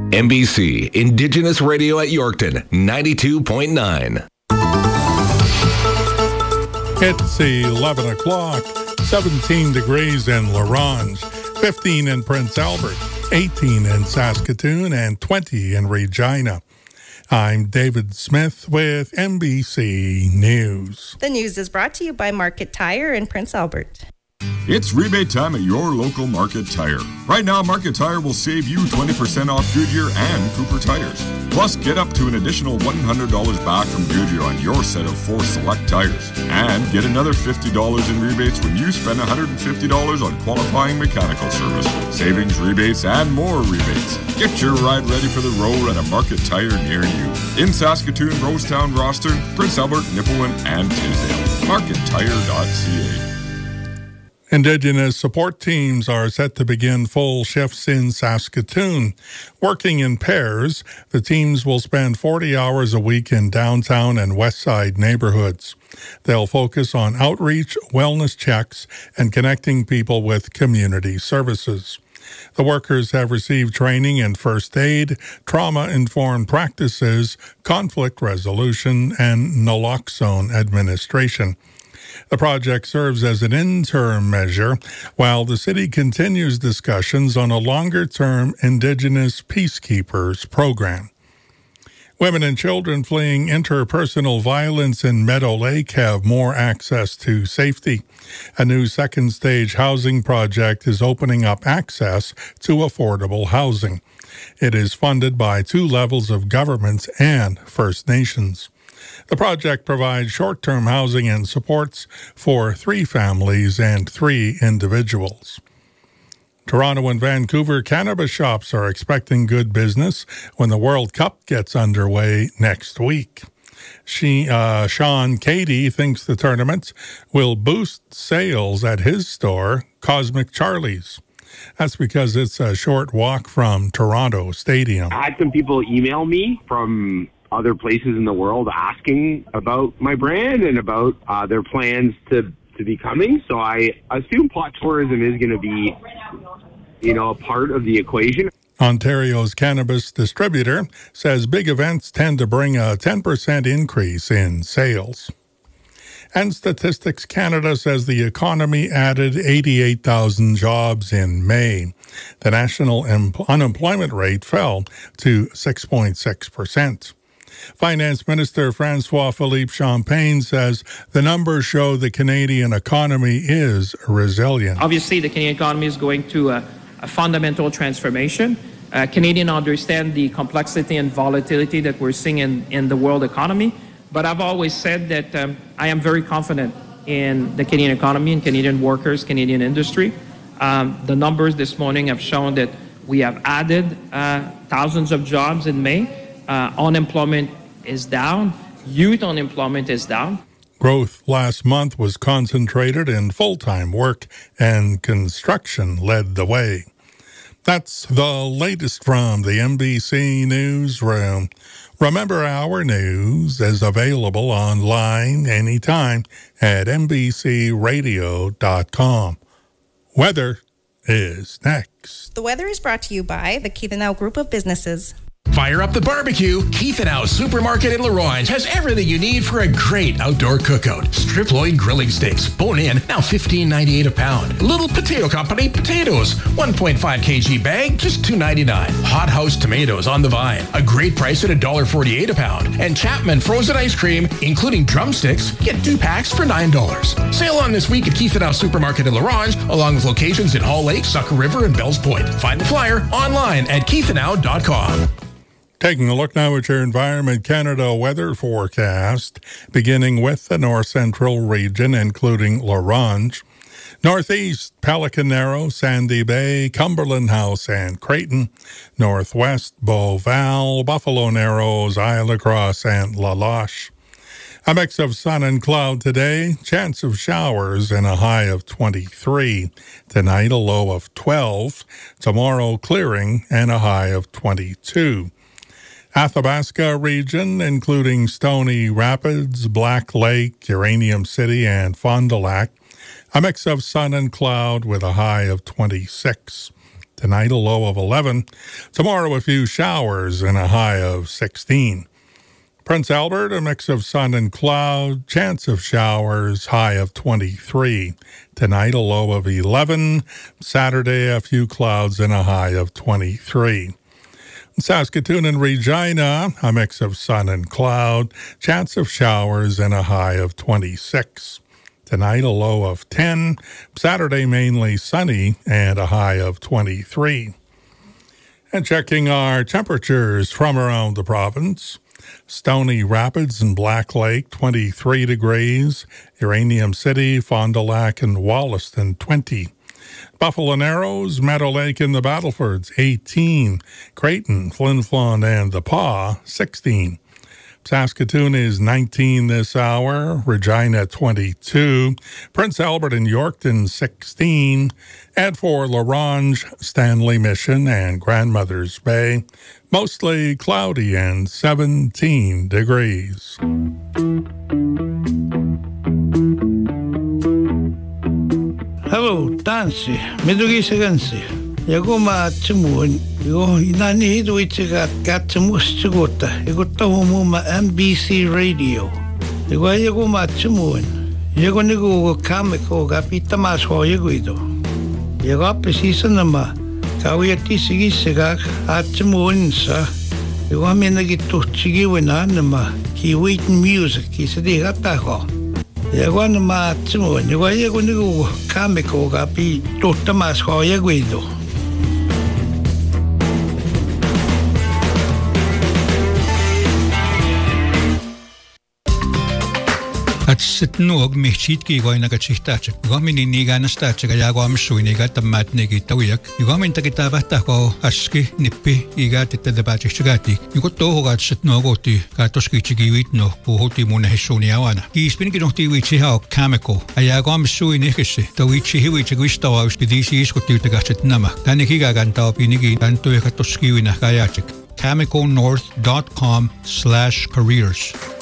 NBC Indigenous Radio at Yorkton, 92.9. It's 11 o'clock, 17 degrees in La Ronge, 15 in Prince Albert, 18 in Saskatoon, and 20 in Regina. I'm David Smith with NBC News. The news is brought to you by Market Tire in Prince Albert. It's rebate time at your local Market Tire. Right now, Market Tire will save you 20% off Goodyear and Cooper tires. Plus, get up to an additional $100 back from Goodyear on your set of 4 select tires. And get another $50 in rebates when you spend $150 on qualifying mechanical service. Savings, rebates, and more rebates. Get your ride ready for the road at a Market Tire near you. In Saskatoon, Rosetown, Rosthern, Prince Albert, Nipawin, and Tisdale. MarketTire.ca. Indigenous support teams are set to begin full shifts in Saskatoon. Working in pairs, the teams will spend 40 hours a week in downtown and west side neighborhoods. They'll focus on outreach, wellness checks, and connecting people with community services. The workers have received training in first aid, trauma-informed practices, conflict resolution, and naloxone administration. The project serves as an interim measure while the city continues discussions on a longer-term Indigenous Peacekeepers program. Women and children fleeing interpersonal violence in Meadow Lake have more access to safety. A new second-stage housing project is opening up access to affordable housing. It is funded by 2 levels of government and First Nations. The project provides short-term housing and supports for 3 families and 3 individuals. Toronto and Vancouver cannabis shops are expecting good business when the World Cup gets underway next week. Sean Cady thinks the tournament will boost sales at his store, Cosmic Charlie's. That's because it's a short walk from Toronto Stadium. I had some people email me from other places in the world asking about my brand and about their plans to be coming. So I assume pot tourism is going to be, a part of the equation. Ontario's cannabis distributor says big events tend to bring a 10% increase in sales. And Statistics Canada says the economy added 88,000 jobs in May. The national unemployment rate fell to 6.6%. Finance Minister François-Philippe Champagne says the numbers show the Canadian economy is resilient. Obviously, the Canadian economy is going through a fundamental transformation. Canadians understand the complexity and volatility that we're seeing in the world economy. But I've always said that I am very confident in the Canadian economy and Canadian workers, Canadian industry. The numbers this morning have shown that we have added thousands of jobs in May. Unemployment is down. Youth unemployment is down. Growth last month was concentrated in full-time work, and construction led the way. That's the latest from the NBC Newsroom. Remember, our news is available online anytime at NBCRadio.com. Weather is next. The weather is brought to you by the Keithanau Group of Businesses. Fire up the barbecue. Keithanau Supermarket in La Ronge has everything you need for a great outdoor cookout. Strip loin grilling steaks, bone in, now $15.98 a pound. Little Potato Company potatoes, 1.5 kg bag, just $2.99. Hot House tomatoes on the vine, a great price at $1.48 a pound. And Chapman frozen ice cream, including drumsticks, get 2 packs for $9. Sale on this week at Keithanau Supermarket in La Ronge, along with locations in Hall Lake, Sucker River, and Bells Point. Find the flyer online at keithanau.com. Taking a look now at your Environment Canada weather forecast, beginning with the north central region, including La Ronge. Northeast, Pelican Narrow, Sandy Bay, Cumberland House, and Creighton. Northwest, Beauval, Buffalo Narrows, Isle Lacrosse, and La Loche. A mix of sun and cloud today, chance of showers and a high of 23. Tonight, a low of 12. Tomorrow, clearing and a high of 22. Athabasca region, including Stony Rapids, Black Lake, Uranium City, and Fond du Lac. A mix of sun and cloud with a high of 26. Tonight, a low of 11. Tomorrow, a few showers and a high of 16. Prince Albert, a mix of sun and cloud, chance of showers, high of 23. Tonight, a low of 11. Saturday, a few clouds and a high of 23. Saskatoon and Regina, a mix of sun and cloud, chance of showers and a high of 26. Tonight, a low of 10. Saturday, mainly sunny and a high of 23. And checking our temperatures from around the province. Stony Rapids and Black Lake, 23 degrees. Uranium City, Fond du Lac, and Wollaston, 20. Buffalo Narrows, Meadow Lake, and the Battlefords, 18. Creighton, Flin Flon, and the Pas, 16. Saskatoon is 19 this hour. Regina, 22. Prince Albert and Yorkton, 16. And for La Ronge, Stanley Mission, and Grandmother's Bay, mostly cloudy and 17 degrees. Hello, Tansi, Medugisagansi. Yagoma Timun, Nani Duichigat Gatamustigota, Yagotahumuma MBC Radio. The way Yagoma Timun, Yagonigo Kamiko Gapitamas ho Yaguido. Yagapisanama, Kawiati Sigisigak, Atimunsa, Yawaminagito Chigiwananama, Kiwitan music, Kisadigataho. Yaguanama Timun, Yagonigo Kamiko Gapi Totamas ho Yaguido. At sit nog mechit ki goina ka chihtache. Gomini ni gana stache ga yago am suini ga tamat ne gi tawiyak. Gomin ta kita bata ko aski nippi iga titta de bache chigati. Yugo to ga sit no goti ka toski chigi wit no po hoti mona hesuni awana. Ki spin ki no ti wit ha kameko. Ayago am suini kisse. To wit chi wi chigista wa usti disi is ko ti ga chit nama. Tani ki ga ganta pinigi tanto ka toski wina ga yachik. ChemicalNorth.com/careers